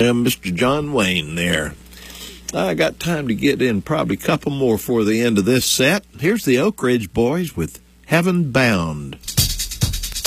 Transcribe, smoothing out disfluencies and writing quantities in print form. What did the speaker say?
Mr. John Wayne there. I got time to get in probably a couple more for the end of this set. Here's the Oak Ridge Boys with Heaven Bound.